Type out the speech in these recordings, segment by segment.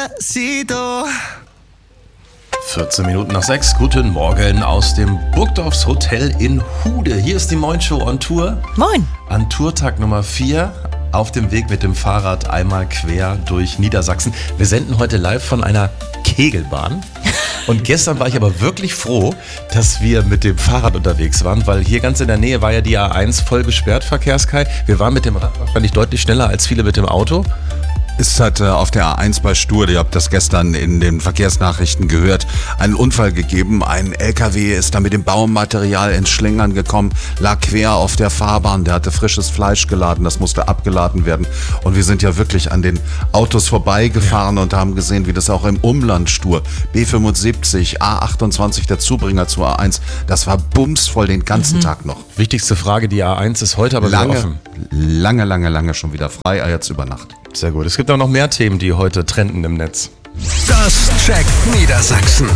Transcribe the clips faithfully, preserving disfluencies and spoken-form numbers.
Despacito. vierzehn Minuten nach sechs. Guten Morgen aus dem Burgdorfs Hotel in Hude. Hier ist die Moin Show on Tour. Moin. An Tourtag Nummer vier. Auf dem Weg mit dem Fahrrad einmal quer durch Niedersachsen. Wir senden heute live von einer Kegelbahn. Und gestern war ich aber wirklich froh, dass wir mit dem Fahrrad unterwegs waren, weil hier ganz in der Nähe war ja die A eins voll gesperrt, Verkehrskei. Wir waren mit dem Rad wahrscheinlich deutlich schneller als viele mit dem Auto. Es hat äh, auf der A eins bei Stur, ihr habt das gestern in den Verkehrsnachrichten gehört, einen Unfall gegeben. Ein L K W ist da mit dem Baumaterial ins Schlingern gekommen, lag quer auf der Fahrbahn, der hatte frisches Fleisch geladen, das musste abgeladen werden. Und wir sind ja wirklich an den Autos vorbeigefahren ja. und haben gesehen, wie das auch im Umland Stur, B fünfundsiebzig, A achtundzwanzig, der Zubringer zur A eins, das war bumsvoll den ganzen mhm. Tag noch. Wichtigste Frage, die A eins ist heute aber lange, wieder offen. Lange, lange, lange schon wieder frei, jetzt über Nacht. Sehr gut. Es gibt auch noch mehr Themen, die heute trenden im Netz. Das checkt Niedersachsen.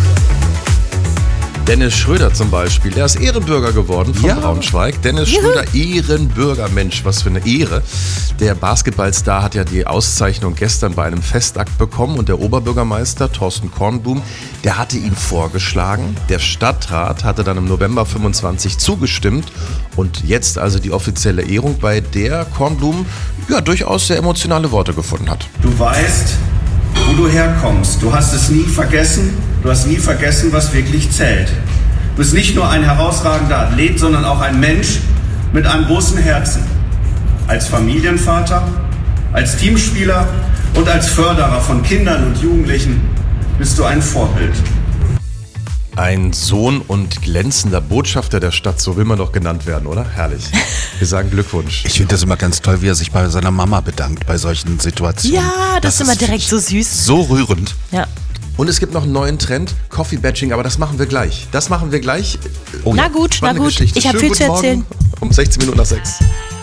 Dennis Schröder zum Beispiel, der ist Ehrenbürger geworden von ja. Braunschweig. Dennis Juhu. Schröder, Ehrenbürger, Mensch, was für eine Ehre. Der Basketballstar hat ja die Auszeichnung gestern bei einem Festakt bekommen und der Oberbürgermeister Thorsten Kornblum, der hatte ihn vorgeschlagen. Der Stadtrat hatte dann im November fünfundzwanzig zugestimmt und jetzt also die offizielle Ehrung, bei der Kornblum ja durchaus sehr emotionale Worte gefunden hat. Du weißt, wo du herkommst. Du hast es nie vergessen. Du hast nie vergessen, was wirklich zählt. Du bist nicht nur ein herausragender Athlet, sondern auch ein Mensch mit einem großen Herzen. Als Familienvater, als Teamspieler und als Förderer von Kindern und Jugendlichen bist du ein Vorbild. Ein Sohn und glänzender Botschafter der Stadt, so will man doch genannt werden, oder? Herrlich. Wir sagen Glückwunsch. Ich finde das immer ganz toll, wie er sich bei seiner Mama bedankt bei solchen Situationen. Ja, das, das ist immer direkt so süß. So rührend. Ja. Und es gibt noch einen neuen Trend, Coffee-Batching, aber das machen wir gleich. Das machen wir gleich. Oh, na gut, na gut. Geschichte. Ich habe viel zu erzählen. Morgen um sechzehn Minuten nach sechs.